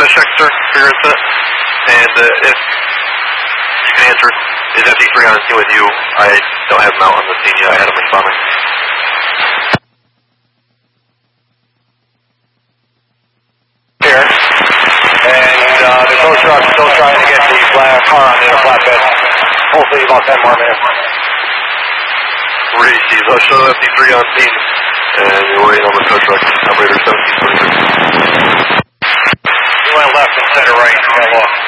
status check, sir, for your incident. And if you can answer, is MD3 on scene with you? I don't have him out on the scene yet. I had him responding. Here. And the tow truck's still trying to get the car on the flatbed. Hopefully about 10 more minutes. Receive. I'll show MD3 on scene. And you're waiting on the tow truck. Operator 1723. You went left instead of right. You got lost.